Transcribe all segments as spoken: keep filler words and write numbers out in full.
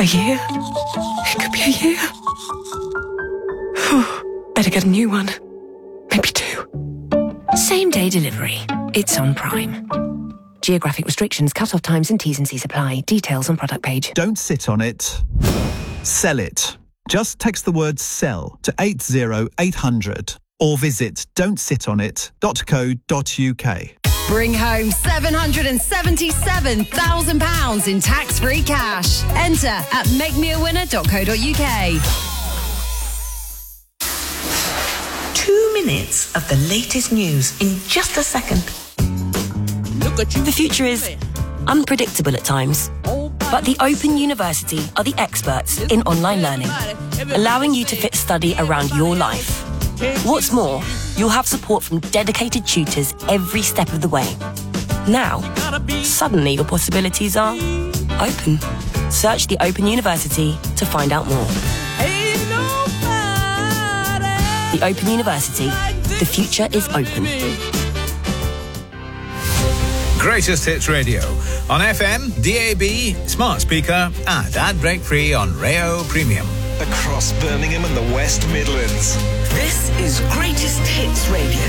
A year? It could be a year. Better get a new one. Maybe two. Same day delivery. It's on Prime. Geographic restrictions, cut-off times and T's and C's apply. Details on product page. Don't sit on it. Sell it. Just text the word sell to eight zero eight hundred or visit don't sit on it dot co dot uk. Bring home seven hundred seventy-seven thousand pounds in tax-free cash. Enter at make me a winner dot co dot uk. Two minutes of the latest news in just a second. The future is unpredictable at times, but the Open University are the experts in online learning, allowing you to fit study around your life. What's more, you'll have support from dedicated tutors every step of the way. Now, suddenly your possibilities are open. Search the Open University to find out more. The Open University. The future is open. Greatest Hits Radio on F M, D A B, smart speaker and ad break free on Rayo Premium. Across Birmingham and the West Midlands. This is Greatest Hits Radio.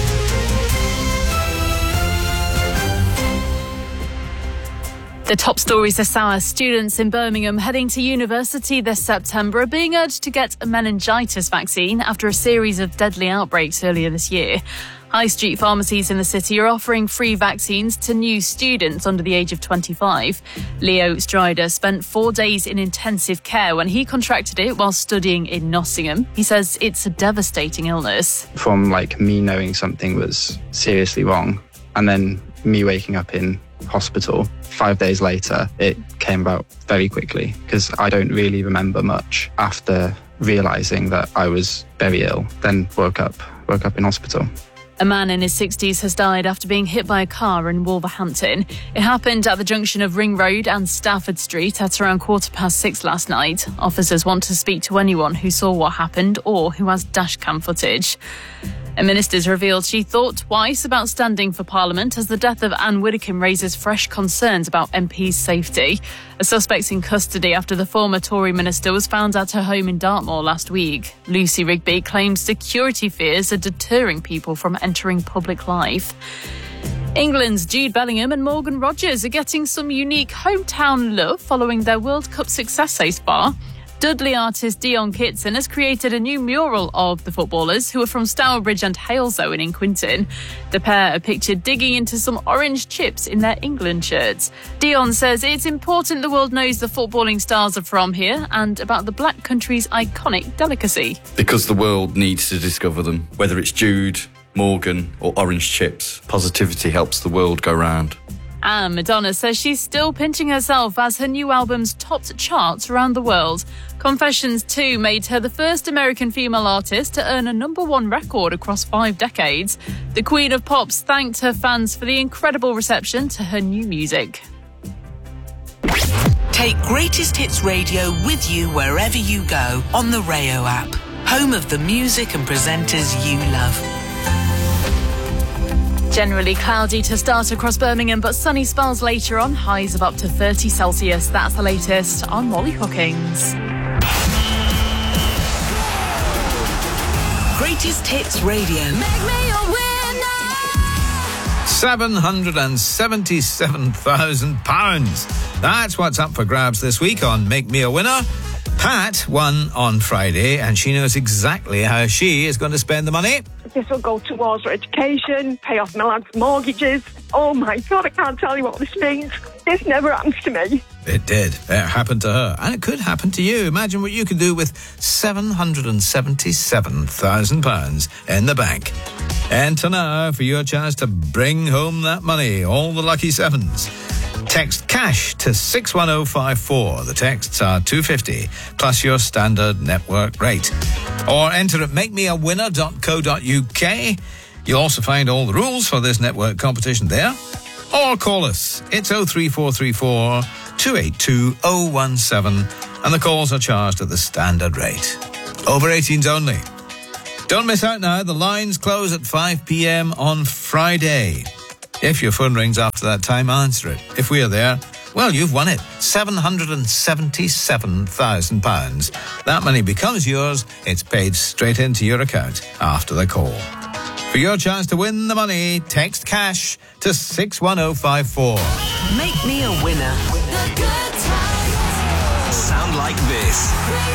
The top stories this hour. Students in Birmingham heading to university this September are being urged to get a meningitis vaccine after a series of deadly outbreaks earlier this year. High street pharmacies in the city are offering free vaccines to new students under the age of twenty-five. Leo Strider spent four days in intensive care when he contracted it while studying in Nottingham. He says it's a devastating illness. From like me knowing something was seriously wrong and then me waking up in hospital five days later, it came about very quickly because I don't really remember much after realising that I was very ill. Then woke up, woke up in hospital. A man in his sixties has died after being hit by a car in Wolverhampton. It happened at the junction of Ring Road and Stafford Street at around quarter past six last night. Officers want to speak to anyone who saw what happened or who has dashcam footage. A minister's revealed she thought twice about standing for Parliament as the death of Anne Widdecombe raises fresh concerns about M Ps' safety. A suspect's in custody after the former Tory minister was found at her home in Dartmoor last week. Lucy Rigby claims security fears are deterring people from entering public life. England's Jude Bellingham and Morgan Rogers are getting some unique hometown love following their World Cup success so far. Dudley artist Dion Kitson has created a new mural of the footballers who are from Stourbridge and Halesowen in Quinton. The pair are pictured digging into some orange chips in their England shirts. Dion says it's important the world knows the footballing stars are from here and about the Black Country's iconic delicacy. Because the world needs to discover them. Whether it's Jude, Morgan or orange chips, positivity helps the world go round. And Madonna says she's still pinching herself as her new album's topped charts around the world. Confessions two made her the first American female artist to earn a number one record across five decades. The Queen of Pop's thanked her fans for the incredible reception to her new music. Take Greatest Hits Radio with you wherever you go on the Rayo app. Home of the music and presenters you love. Generally cloudy to start across Birmingham, but sunny spells later on, highs of up to thirty Celsius. That's the latest on Molly Hookings. Greatest Hits Radio. Make me a winner! seven hundred seventy-seven thousand pounds. That's what's up for grabs this week on Make Me a Winner. Pat won on Friday and she knows exactly how she is going to spend the money. This will go towards her education, pay off my lad's mortgages. Oh my God, I can't tell you what this means. This never happens to me. It did. It happened to her. And it could happen to you. Imagine what you could do with seven hundred seventy-seven thousand pounds in the bank. Enter now for your chance to bring home that money. All the lucky sevens. Text cash to six one oh five four. The texts are two pounds fifty plus your standard network rate. Or enter at make me a winner dot co dot uk. You'll also find all the rules for this network competition there. Or call us. It's oh three four three four, two eight two, oh one seven and the calls are charged at the standard rate. Over eighteens only. Don't miss out now. The lines close at five p.m. on Friday. If your phone rings after that time, answer it. If we are there, Well, you've won it. seven hundred seventy-seven thousand pounds. That money becomes yours. It's paid straight into your account after the call. For your chance to win the money, text cash to six one oh five four. Make me a winner. Sound like this.